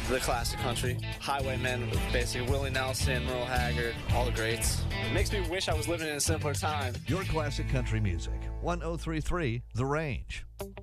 The classic country. Highwaymen, basically Willie Nelson, Merle Haggard, all the greats. It makes me wish I was living in a simpler time. Your classic country music. 1033 The Range.